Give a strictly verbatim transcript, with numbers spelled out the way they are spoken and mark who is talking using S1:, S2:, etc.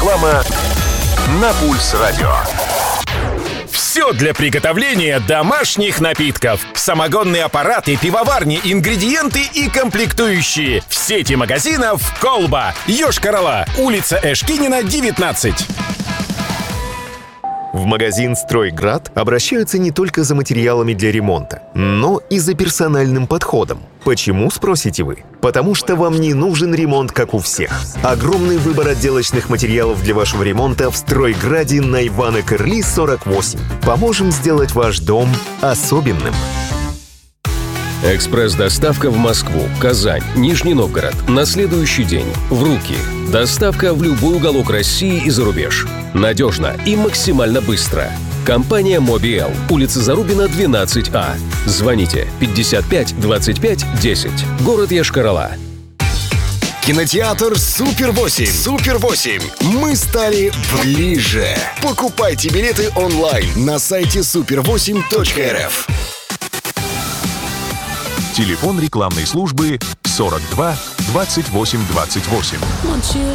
S1: Реклама на Пульс Радио.
S2: Все для приготовления домашних напитков. Самогонные аппараты, пивоварни, ингредиенты и комплектующие. В сети магазинов «Колба». Йошкар-Ола. Улица Эшкинина, девятнадцать.
S3: В магазин «Стройград» обращаются не только за материалами для ремонта, но и за персональным подходом. Почему, спросите вы? Потому что вам не нужен ремонт, как у всех. Огромный выбор отделочных материалов для вашего ремонта в «Стройграде» на Ивана Кырли, сорок восемь. Поможем сделать ваш дом особенным.
S4: Экспресс-доставка в Москву, Казань, Нижний Новгород на следующий день. В руки. Доставка в любой уголок России и за рубеж. Надежно и максимально быстро. Компания «Мобиэл», улица Зарубина, двенадцать А. Звоните пятьдесят пять двадцать пять десять. Город Йошкар-Ола.
S5: Кинотеатр Супер восемь. Супер восемь. Мы стали ближе. Покупайте билеты онлайн на сайте супер восемь точка эр эф.
S1: Телефон рекламной службы сорок два двадцать восемь двадцать восемь.